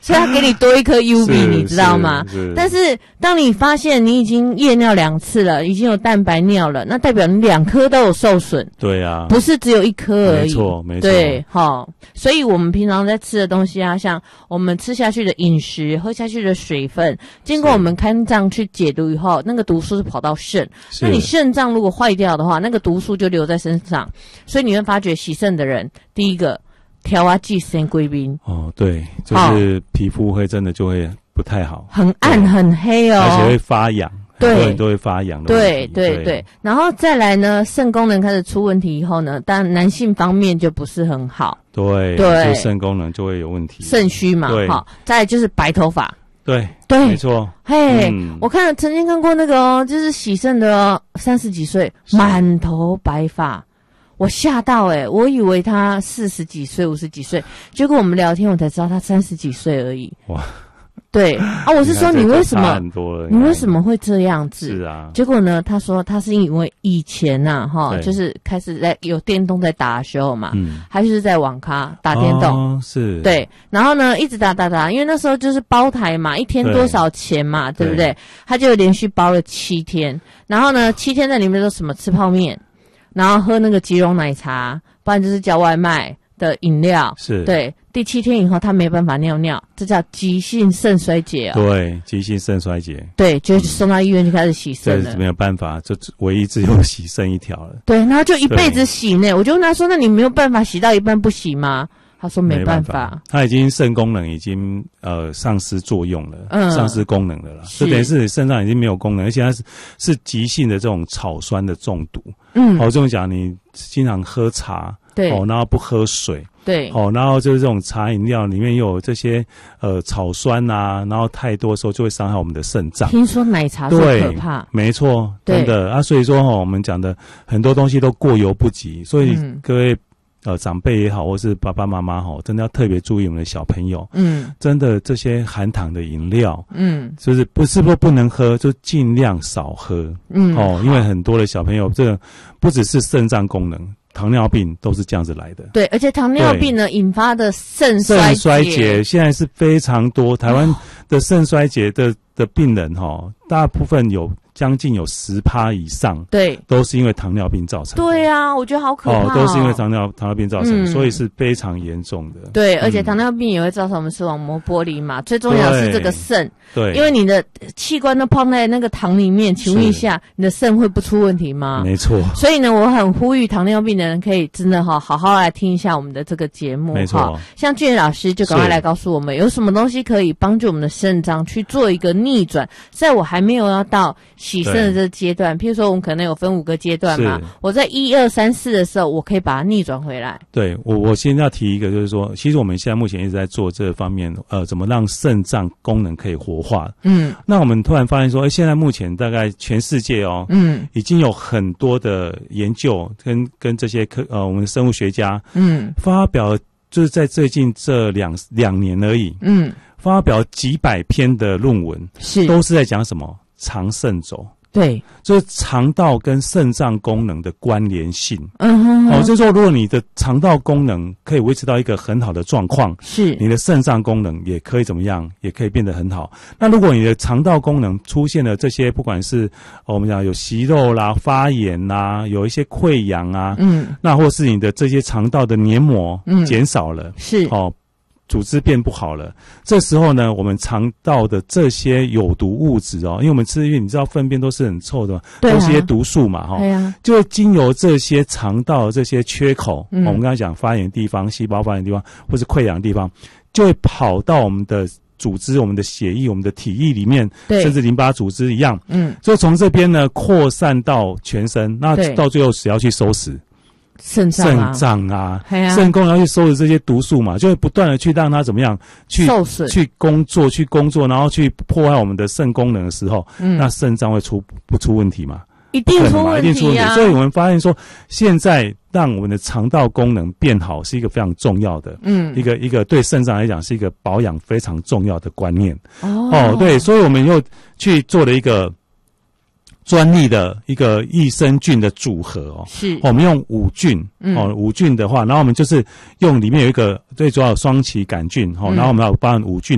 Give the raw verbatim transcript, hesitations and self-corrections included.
所以他给你多一颗 U V， 你知道吗？但是当你发现你已经夜尿两次了，已经有蛋白尿了，那代表你两颗都有受损。 对啊， 不是只有一颗而已。 没错，没错。 对，齁，所以我们平常在吃的东西啊，像我们吃下去的饮食、喝下去的水分，经过我们肝脏去解毒以后，那个毒素是跑到肾。那你肾脏如果坏掉的话，那个毒素就留在身上，所以你会发觉洗肾的人，第一个条啊寄生贵宾。 哦，对，就是皮肤会真的就会不太好， 很暗很黑哦， 而且会发痒。对，很多人都会发痒的问题。 对对 对, 对，然后再来呢，肾功能开始出问题以后呢，当然男性方面就不是很好。 对对，就肾功能就会有问题， 肾虚嘛。好，再来就是白头发。 对对， 没错。 嘿、嗯，我看曾经看过那个哦，就是洗肾的哦，三十几岁，满头白发。我吓到诶、欸、我以为他四十几岁、五十几岁，结果我们聊天我才知道他三十几岁而已。哇！对啊，我是说你为什么你为什么会这样子？ 是啊， 结果呢，他说他是因为以前呐、啊，哈，就是开始在有电动在打的时候嘛，嗯，他就是在网咖打电动， 哦、是， 对，然后呢一直打打打，因为那时候就是包台嘛，一天多少钱嘛， 对, 对不对？他就连续包了七天，然后呢七天在里面都什么吃泡面，然后喝那个即溶奶茶，不然就是叫外卖的饮料， 是对。 第七天以后，他没办法尿尿，这叫急性肾衰竭啊、哦。 对，急性肾衰竭。 对，就送到医院就开始洗肾了。 这没有办法，就唯一只有洗肾一条了。 对，然后就一辈子洗呢。我就问他说：“那你没有办法洗到一半不洗吗？”他说：“没办法， 办法他已经肾功能已经呃丧失作用了，嗯、丧失功能了啦。就等于是肾脏已经没有功能，而且它是是急性的这种草酸的中毒。嗯，好、哦，这种讲你经常喝茶。”对，哦，然后不喝水， 对， 哦，然后就是这种茶饮料里面又有这些呃草酸啊，然后太多的时候就会伤害我们的肾脏。 听说奶茶最可怕， 没错，真的啊，所以说哦，我们讲的很多东西都过犹不及，所以各位、嗯、呃长辈也好，或是爸爸妈妈哈，真的要特别注意我们的小朋友，嗯，真的这些含糖的饮料，嗯，就是不是说不能喝，就尽量少喝，嗯，哦，因为很多的小朋友这个不只是肾脏功能。糖尿病都是这样子来的， 对，而且糖尿病呢引发的肾衰竭， 肾衰竭现在是非常多。台湾的肾衰竭的的病人哈、哦，大部分有将近有十趴以上，对，都是因为糖尿病造成的。对啊，我觉得好可怕哦， 哦都是因为糖尿糖尿病造成的、嗯，所以是非常严重的。 对，而且糖尿病也会造成我们视网膜剥离嘛，最重要的是这个肾。 对， 因为你的器官都泡在那个糖里面，请问一下，你的肾会不出问题吗？ 没错。 所以呢，我很呼吁糖尿病的人可以真的哈，好好来听一下我们的这个节目。 没错。 像俊老师就赶快来告诉我们，有什么东西可以帮助我们的肾脏去做一个逆转。在我还没有要到洗肾的这个阶段，譬如说我们可能有分五个阶段嘛，我在一二三四的时候，我可以把它逆转回来。 对，我我先要提一个，就是说，其实我们现在目前一直在做这方面，呃，怎么让肾脏功能可以活化。嗯，那我们突然发现说，哎，现在目前大概全世界哦，嗯，已经有很多的研究跟跟这些科呃我们生物学家，嗯，发表就是在最近这两两年而已，嗯，发表几百篇的论文，是都是在讲什么肠肾轴。对，就是肠道跟肾脏功能的关联性。嗯哼哼，哦，就是说，如果你的肠道功能可以维持到一个很好的状况，是你的肾脏功能也可以怎么样，也可以变得很好。那如果你的肠道功能出现了这些，不管是、哦、我们讲有息肉啦、发炎啦，有一些溃疡啊，嗯，那或是你的这些肠道的黏膜减少了，嗯、是哦。组织变不好了，这时候呢，我们肠道的这些有毒物质哦，因为我们吃，因为你知道粪便都是很臭的嘛，对啊、都是一些毒素嘛，哈、对啊，就会经由这些肠道的这些缺口，嗯、我们刚才讲发炎的地方、细胞发炎的地方，或是溃疡的地方，就会跑到我们的组织、我们的血液、我们的体液里面，甚至淋巴组织一样，嗯，就从这边呢扩散到全身，那到最后只要去收拾。肾脏啊，肾脏啊，肾功能要去收拾这些毒素嘛，就会不断的去让它怎么样去受损、去工作、去工作，然后去破坏我们的肾功能的时候，嗯，那肾脏会出不出问题吗？ 一定出问题啊！一定出问题。 所以我们发现说，现在让我们的肠道功能变好是一个非常重要的，嗯，一个一个对肾脏来讲是一个保养非常重要的观念。哦，哦对，所以我们又去做了一个。专利的一个益生菌的组合哦，是、哦、我们用五菌、嗯、哦，五菌的话，然后我们就是用里面有一个最主要的双歧杆菌哦、嗯，然后我们要包含五菌。